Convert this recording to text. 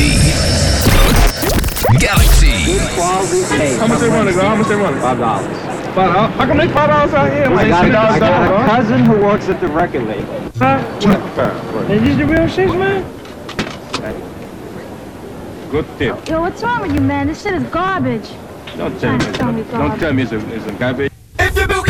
Galaxy. Galaxy. Good quality tape. How much they want to go? How much they want? $5. How come they $5 out here? I got a cousin who works at the record label. Huh? Is this the real shit, man? Good tip. Yo, what's wrong with you, man? This shit is garbage. Don't tell me. Tell me Don't tell me it's a garbage.